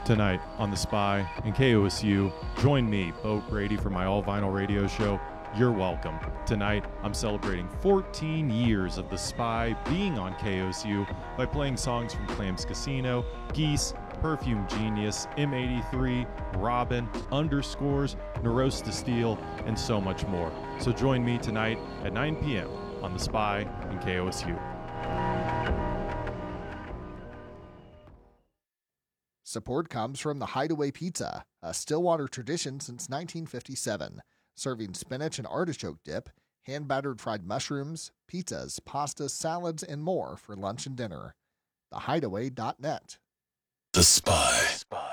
Tonight on The Spy and KOSU, join me, Bo Brady, for my all-vinyl radio show, You're Welcome. Tonight, I'm celebrating 14 years of The Spy being on KOSU by playing songs from Clams Casino, Geese, Perfume Genius, M83, Robin, Underscores, Neuros to Steel, and so much more. So join me tonight at 9 p.m. on The Spy and KOSU. Support comes from the Hideaway Pizza, a Stillwater tradition since 1957, serving spinach and artichoke dip, hand-battered fried mushrooms, pizzas, pastas, salads, and more for lunch and dinner. TheHideaway.net. The Spy.